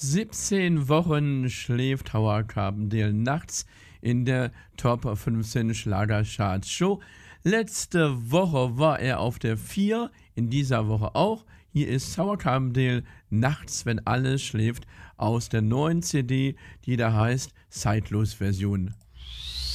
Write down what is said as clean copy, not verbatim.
17 Wochen schläft Howard Carpendale nachts in der Top 15 Schlagercharts Show. Letzte Woche war er auf der 4, in dieser Woche auch. Hier ist Howard Carpendale nachts, wenn alles schläft, aus der neuen CD, die da heißt Zeitlos Version.